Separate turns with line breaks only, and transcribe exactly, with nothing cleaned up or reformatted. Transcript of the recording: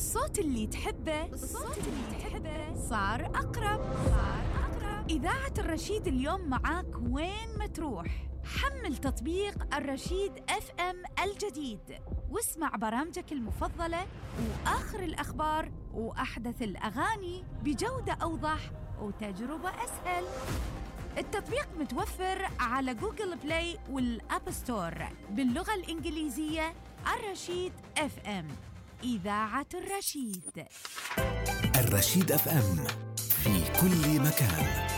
الصوت اللي تحبه الصوت اللي تحبه صار أقرب صار أقرب. إذاعة الرشيد اليوم معاك وين ما تروح. حمل تطبيق الرشيد اف ام الجديد واسمع برامجك المفضلة وآخر الأخبار وأحدث الأغاني بجودة أوضح وتجربة أسهل. التطبيق متوفر على جوجل بلاي والأب ستور باللغة الإنجليزية. الرشيد اف ام، إذاعة الرشيد.
الرشيد اف ام في كل مكان.